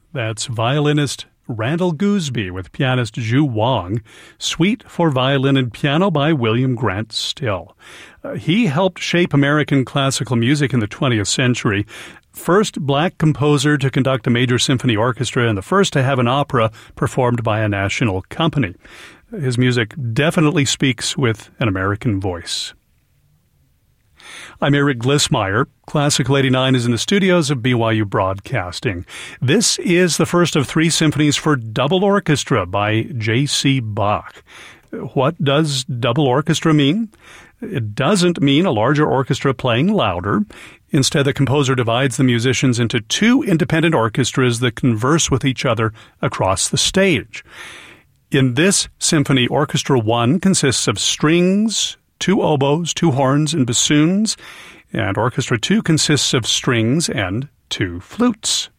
That's violinist Randall Gooseby with pianist Zhu Wang, Suite for Violin and Piano by William Grant Still. He helped shape American classical music in the 20th century. First black composer to conduct a major symphony orchestra and the first to have an opera performed by a national company. His music definitely speaks with an American voice. I'm Eric Glissmeyer. Classical 89 is in the studios of BYU Broadcasting. This is the first of 3 symphonies for double orchestra by J.C. Bach. What does double orchestra mean? It doesn't mean a larger orchestra playing louder. Instead, the composer divides the musicians into 2 independent orchestras that converse with each other across the stage. In this symphony, Orchestra 1 consists of strings, 2 oboes, 2 horns, and bassoons, and Orchestra 2 consists of strings and 2 flutes.